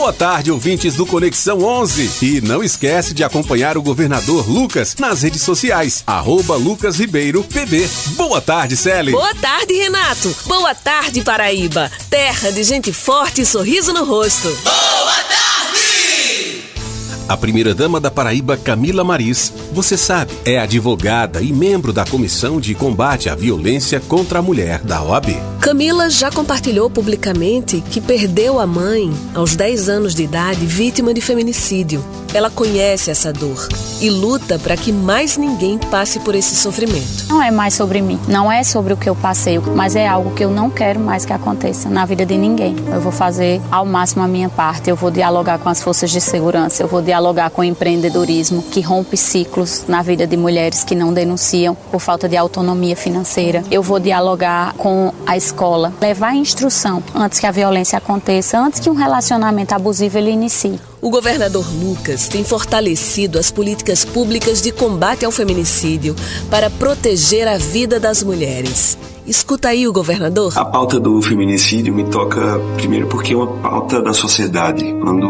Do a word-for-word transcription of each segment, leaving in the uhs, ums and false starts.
Boa tarde, ouvintes do Conexão onze. E não esquece de acompanhar o governador Lucas nas redes sociais, arroba Lucas Ribeiro P B. Boa tarde, Celi. Boa tarde, Renato. Boa tarde, Paraíba. Terra de gente forte e sorriso no rosto. Boa tarde! A primeira-dama da Paraíba, Camila Maris, você sabe, é advogada e membro da Comissão de Combate à Violência contra a Mulher da O A B. Camila já compartilhou publicamente que perdeu a mãe aos dez anos de idade, vítima de feminicídio. Ela conhece essa dor e luta para que mais ninguém passe por esse sofrimento. Não é mais sobre mim, não é sobre o que eu passei, mas é algo que eu não quero mais que aconteça na vida de ninguém. Eu vou fazer ao máximo a minha parte, eu vou dialogar com as forças de segurança, eu vou dialogar com o empreendedorismo que rompe ciclos na vida de mulheres que não denunciam por falta de autonomia financeira. Eu vou dialogar com a escola, levar a instrução antes que a violência aconteça, antes que um relacionamento abusivo ele inicie. O governador Lucas tem fortalecido as políticas públicas de combate ao feminicídio para proteger a vida das mulheres. Escuta aí o governador. A pauta do feminicídio me toca primeiro porque é uma pauta da sociedade. Quando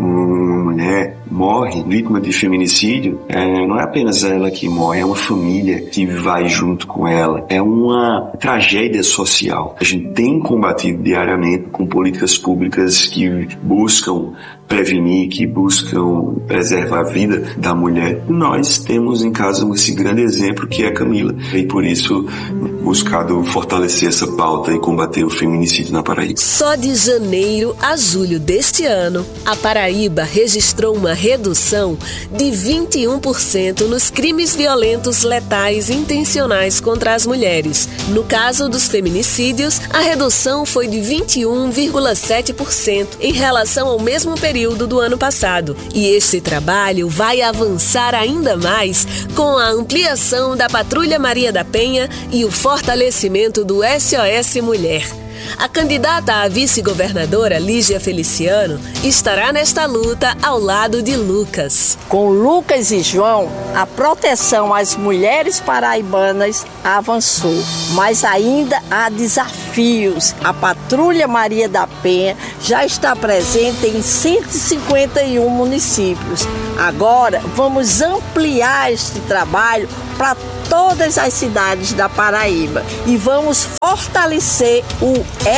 uma mulher morre vítima de feminicídio, é, não é apenas ela que morre, é uma família que vai junto com ela. É uma tragédia social. A gente tem combatido diariamente com políticas públicas que buscam prevenir, que buscam preservar a vida da mulher. Nós temos em casa esse grande exemplo que é a Camila. E por isso, buscado fortalecer essa pauta e combater o feminicídio na Paraíba. Só de janeiro a julho deste ano, a Paraíba registrou uma redução de vinte e um por cento nos crimes violentos letais intencionais contra as mulheres. No caso dos feminicídios, a redução foi de vinte e um vírgula sete por cento em relação ao mesmo período do ano passado. E este trabalho vai avançar ainda mais com a ampliação da Patrulha Maria da Penha e o fortalecimento do S O S Mulher. A candidata a vice-governadora, Lígia Feliciano, estará nesta luta ao lado de Lucas. Com Lucas e João, a proteção às mulheres paraibanas avançou, mas ainda há desafios. A Patrulha Maria da Penha já está presente em cento e cinquenta e um municípios. Agora, vamos ampliar este trabalho para todas as cidades da Paraíba e vamos fortalecer o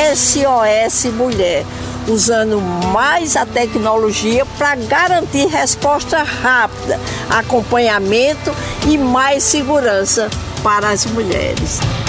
S O S Mulher, usando mais a tecnologia para garantir resposta rápida, acompanhamento e mais segurança para as mulheres.